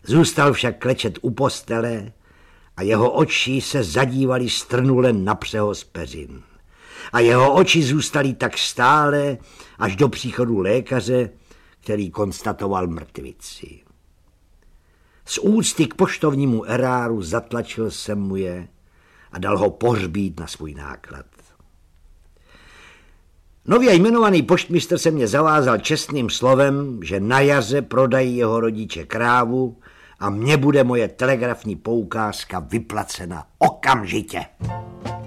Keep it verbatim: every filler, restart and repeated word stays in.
Zůstal však klečet u postele a jeho oči se zadívaly strnule na přehoz peřin. A jeho oči zůstaly tak stále až do příchodu lékaře, který konstatoval mrtvici. Z úcty k poštovnímu eráru zatlačil jsem mu je a dal ho pohřbít na svůj náklad. Nově jmenovaný poštmistr se mě zavázal čestným slovem, že na jaře prodají jeho rodiče krávu a mně bude moje telegrafní poukázka vyplacena okamžitě.